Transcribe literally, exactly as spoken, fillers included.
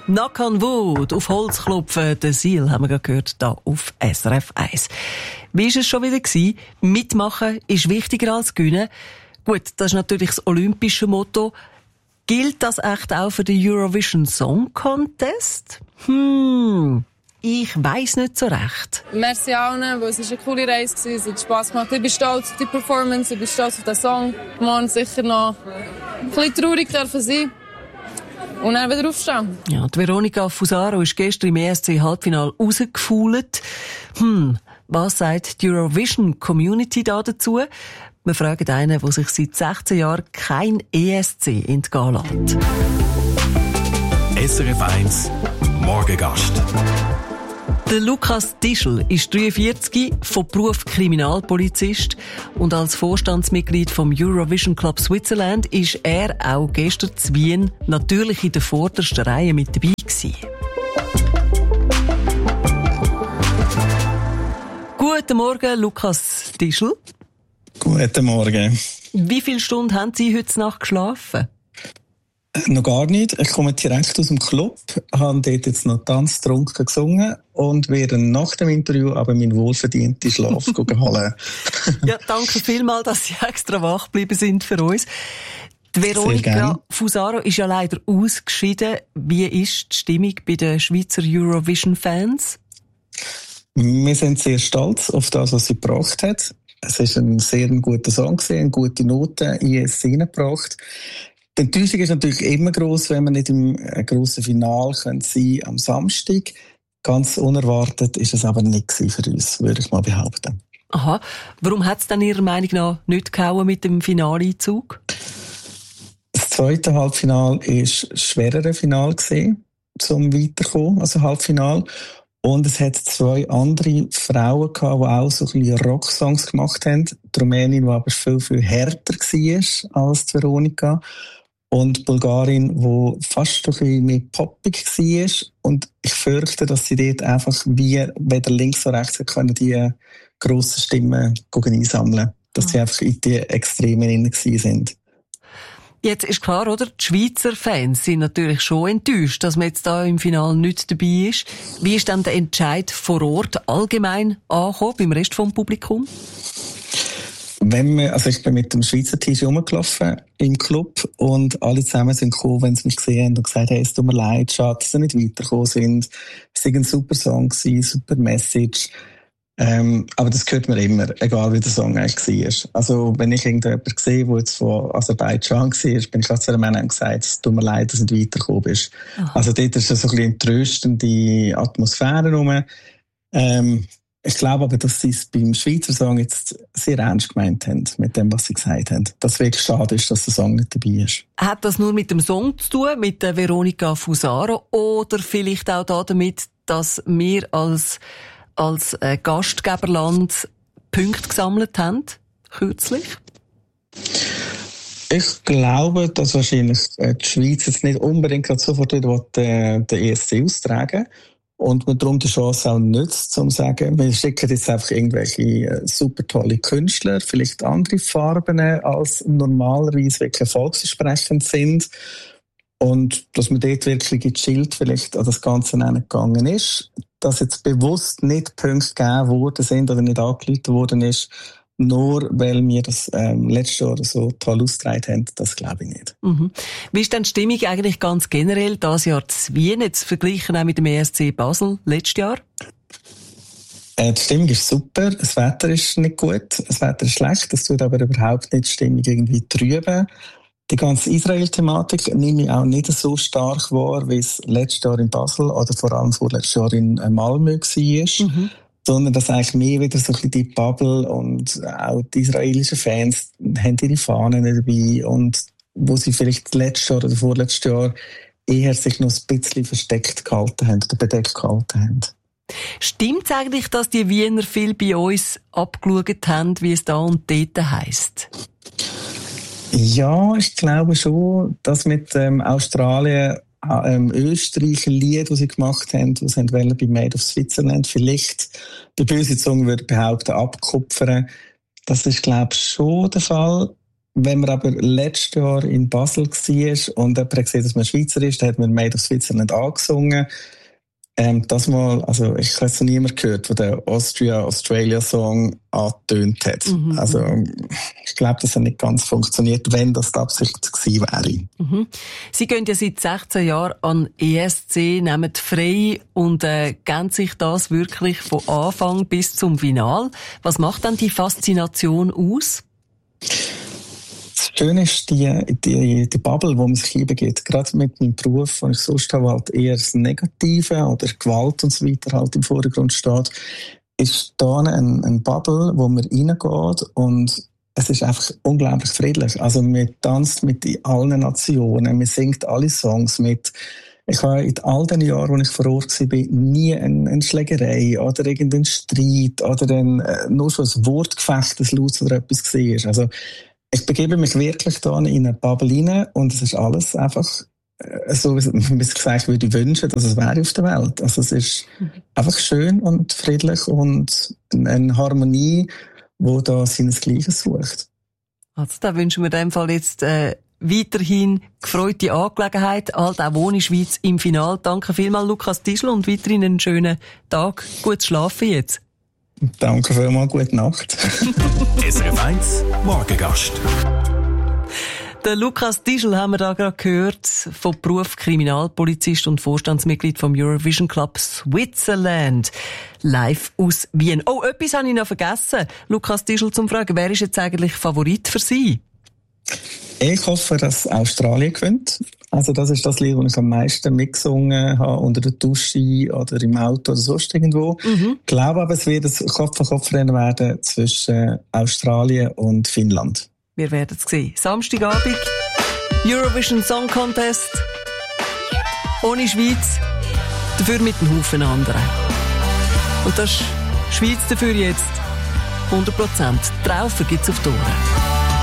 Knock on Wood, auf Holz klopfen, der Seal haben wir gerade gehört, hier auf S R F eins. Wie war es schon wieder gewesen? Mitmachen ist wichtiger als gewinnen. Gut, das ist natürlich das olympische Motto. Gilt das echt auch für den Eurovision Song Contest? Hm, ich weiss nicht so recht. Merci allen, weil es eine coole Reise war, es hat Spass gemacht. Ich bin stolz auf die Performance, ich bin stolz auf den Song. Morgen sicher noch ein bisschen traurig dürfen sein. Und dann wieder aufstehen. Ja, die Veronica Fusaro ist gestern im E S C-Halbfinale rausgefault. Hm, was sagt die Eurovision Community da dazu? Wir fragen einen, der sich seit sechzehn Jahren kein E S C entgehen lässt. S R F eins Morgengast. Der Lukas Tischl ist dreiundvierzig, von Beruf Kriminalpolizist, und als Vorstandsmitglied vom Eurovision Club Switzerland ist er auch gestern zu Wien natürlich in der vordersten Reihe mit dabei gewesen. Guten Morgen, Lukas Tischl. Guten Morgen. Wie viele Stunden haben Sie heute Nacht geschlafen? Noch gar nicht. Ich komme direkt aus dem Club, habe dort jetzt noch Tanz trunken gesungen und werde nach dem Interview aber meinen wohlverdienten Schlaf holen. Ja, danke vielmals, dass Sie extra wach geblieben sind für uns. Die Veronica Fusaro ist ja leider ausgeschieden. Wie ist die Stimmung bei den Schweizer Eurovision-Fans? Wir sind sehr stolz auf das, was sie gebracht hat. Es war ein sehr guter Song, eine gute Note in die Szene gebracht. Die Enttäuschung ist natürlich immer gross, wenn man nicht im grossen Finale sein kann am Samstag. Ganz unerwartet ist es aber nicht für uns, würde ich mal behaupten. Aha. Warum hat es dann Ihrer Meinung nach nicht gehauen mit dem Finaleinzug? Das zweite Halbfinale war ein schwereres Finale gewesen, zum Weiterkommen, also Halbfinale. Und es hat zwei andere Frauen gehabt, die auch so ein bisschen Rocksongs gemacht haben. Die Rumänin, die aber viel, viel härter war als die Veronica. Und die Bulgarin, die fast ein bisschen mehr poppig war. Und ich fürchte, dass sie dort einfach wie weder links noch rechts können, die grossen Stimmen einsammeln. Dass sie einfach in die Extremen drin sind. Jetzt ist klar, oder? Die Schweizer Fans sind natürlich schon enttäuscht, dass man jetzt da im Finale nicht dabei ist. Wie ist dann der Entscheid vor Ort allgemein angekommen, beim Rest vom Publikum? Wenn wir, also ich bin mit dem Schweizer T-Shirt rumgelaufen im Club und alle zusammen sind gekommen, wenn sie mich gesehen haben und gesagt, hey, es tut mir leid, schade, dass sie nicht weitergekommen sind. Es war ein super Song, super Message. Ähm, aber das hört man immer, egal wie der Song eigentlich war. Also wenn ich irgendjemanden sehe, der jetzt von Aserbaidschan war, bin ich auch zu einem Mann und gesagt, es tut mir leid, dass du nicht weitergekommen bist. Aha. Also dort ist so ein bisschen tröstende Atmosphäre rum. Ähm, ich glaube aber, dass sie es beim Schweizer Song jetzt sehr ernst gemeint haben, mit dem, was sie gesagt haben. Dass es wirklich schade ist, dass der Song nicht dabei ist. Hat das nur mit dem Song zu tun, mit der Veronica Fusaro, oder vielleicht auch damit, dass wir als als äh, Gastgeberland Punkte gesammelt haben, kürzlich? Ich glaube, dass wahrscheinlich die Schweiz jetzt nicht unbedingt sofort wieder den, den E S C austragen und man darum die Chance auch nutzt, um zu sagen, wir schicken jetzt einfach irgendwelche super tolle Künstler, vielleicht andere Farben als normalerweise wirklich erfolgsversprechend sind. Und dass man dort wirklich gechillt vielleicht an das Ganze gegangen ist. Dass jetzt bewusst nicht Punkte gegeben worden sind oder nicht angeleitet worden ist, nur weil wir das ähm, letztes Jahr so toll ausgetragen haben, das glaube ich nicht. Mhm. Wie ist denn die Stimmung eigentlich ganz generell dieses Jahr zu Wien, jetzt verglichen auch mit dem E S C Basel letztes Jahr? Äh, die Stimmung ist super, das Wetter ist nicht gut, das Wetter ist schlecht, das tut aber überhaupt nicht die Stimmung irgendwie trüben. Die ganze Israel-Thematik nehme ich auch nicht so stark wahr, wie es letztes Jahr in Basel oder vor allem vorletztes Jahr in Malmö war. Mhm. Sondern dass eigentlich mehr wieder so ein bisschen die Bubble und auch die israelischen Fans haben ihre Fahnen dabei und wo sie vielleicht letztes Jahr oder vorletztes Jahr eher sich noch ein bisschen versteckt gehalten haben oder bedeckt gehalten haben. Stimmt es eigentlich, dass die Wiener viel bei uns abgeschaut haben, wie es da und dort heisst? Ja, ich glaube schon, dass mit ähm, Australien, ähm, Österreich ein Lied, das sie gemacht haben, das sie wollen bei Made of Switzerland, vielleicht, die böse Zunge würde behaupten, abkupfern. Das ist, glaube ich, schon der Fall. wenn man aber letztes Jahr in Basel war und jemand hat gesehen, dass man Schweizer ist, dann hat man «Made of Switzerland» angesungen. Ähm, das mal, also ich habe es noch niemand gehört, der den Austria-Australia-Song angetönt hat. Mhm. Also ich glaube, das hat nicht ganz funktioniert, wenn das die Absicht gewesen wäre. Mhm. Sie gehen ja seit sechzehn Jahren an E S C, nehmen frei und äh, geben sich das wirklich von Anfang bis zum Final. Was macht dann die Faszination aus? Das Schöne ist die, die, die Bubble, wo man sich hinbegibt. Gerade mit meinem Beruf, wo ich sonst habe, halt eher das Negative oder Gewalt und so weiter halt im Vordergrund steht, ist da ein, ein Bubble, wo man reingeht und es ist einfach unglaublich friedlich. Also man tanzt mit allen Nationen, man singt alle Songs mit. Ich habe in all den Jahren, als ich vor Ort war, nie eine, eine Schlägerei oder irgendeinen Streit oder ein, nur schon ein Wortgefecht, ein Laut oder etwas gesehen. Also ich begebe mich wirklich da in eine Bubble rein und es ist alles einfach so, wie man sich gesagt würde wünschen, dass es wäre auf der Welt. Also es ist einfach schön und friedlich und eine Harmonie, die da seinesgleichen sucht. Also da wünschen wir in dem Fall jetzt äh, weiterhin gefreute Angelegenheit. Halt auch «Wohne Schweiz» im Finale. Danke vielmals, Lukas Tischl, und weiterhin einen schönen Tag. Gut schlafen jetzt. Danke vielmals, gute Nacht. S R F eins Morgengast. Der Lukas Tischl haben wir da gerade gehört, vom Beruf Kriminalpolizist und Vorstandsmitglied vom Eurovision Club Switzerland. Live aus Wien. Oh, etwas habe ich noch vergessen. Lukas Tischl, zum Fragen, wer ist jetzt eigentlich Favorit für Sie? Ich hoffe, dass Australien gewinnt. Also das ist das Lied, das ich am meisten mitgesungen habe, unter der Dusche oder im Auto oder sonst irgendwo. Mhm. Ich glaube aber, es wird ein Kopf-an-Kopf-Rennen werden zwischen Australien und Finnland. Wir werden es sehen. Samstagabend, Eurovision Song Contest. Ohne Schweiz, dafür mit einem Haufen anderen. Und das ist Schweiz dafür jetzt hundert Prozent. Traufen gibt's auf die Ohren.